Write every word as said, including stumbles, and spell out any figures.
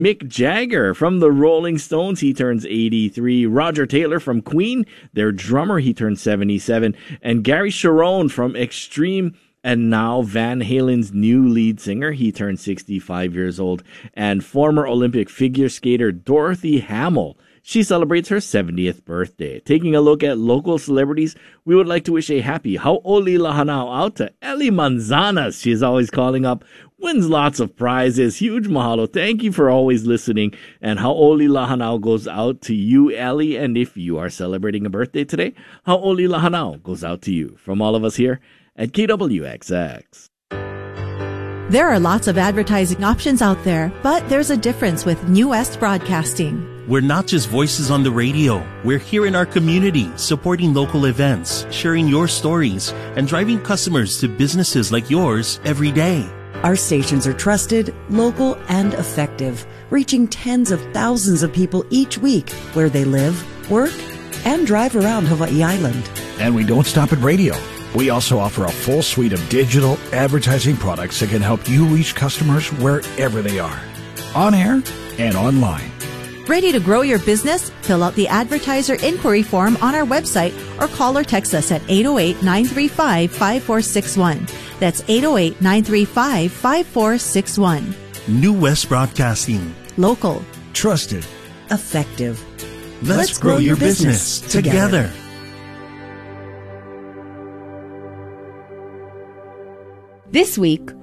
Mick Jagger from the Rolling Stones, he turns eighty-three. Roger Taylor from Queen, their drummer, he turns seventy-seven. And Gary Sharon from Extreme, and now Van Halen's new lead singer, he turned sixty-five years old. And former Olympic figure skater Dorothy Hamill, she celebrates her seventieth birthday. Taking a look at local celebrities, we would like to wish a happy Hau'oli Lahanau out to Ellie Manzanas. She is always calling up, wins lots of prizes. Huge mahalo. Thank you for always listening. And Hau'oli Lahanau goes out to you, Ellie. And if you are celebrating a birthday today, Hau'oli Lahanau goes out to you. From all of us here at K W X X. There are lots of advertising options out there, but there's a difference with New West Broadcasting. We're not just voices on the radio. We're here in our community, supporting local events, sharing your stories, and driving customers to businesses like yours every day. Our stations are trusted, local, and effective, reaching tens of thousands of people each week where they live, work, and drive around Hawaii Island. And we don't stop at radio. We also offer a full suite of digital advertising products that can help you reach customers wherever they are, on air and online. Ready to grow your business? Fill out the advertiser inquiry form on our website or call or text us at eight oh eight, nine three five, five four six one. That's eight oh eight, nine three five, five four six one. New West Broadcasting. Local. Trusted. Effective. Let's, Let's grow, grow your business, business together. together. This week